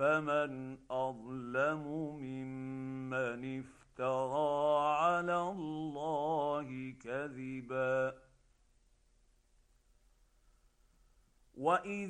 فمن اظلم ممن افترى على الله كذبا. وإذ